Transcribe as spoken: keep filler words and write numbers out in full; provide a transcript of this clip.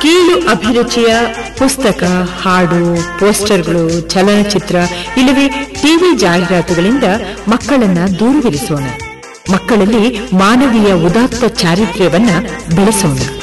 ಕೀಳು ಅಭಿರುಚಿಯ ಪುಸ್ತಕ, ಹಾಡು, ಪೋಸ್ಟರ್ಗಳು, ಚಲನಚಿತ್ರ ಇಲ್ಲವೇ ಟಿವಿ ಜಾಹೀರಾತುಗಳಿಂದ ಮಕ್ಕಳನ್ನ ದೂರವಿರಿಸೋಣ. ಮಕ್ಕಳಲ್ಲಿ ಮಾನವೀಯ ಉದಾತ್ತ ಚಾರಿತ್ರ್ಯವನ್ನ ಬೆಳೆಸೋಣ.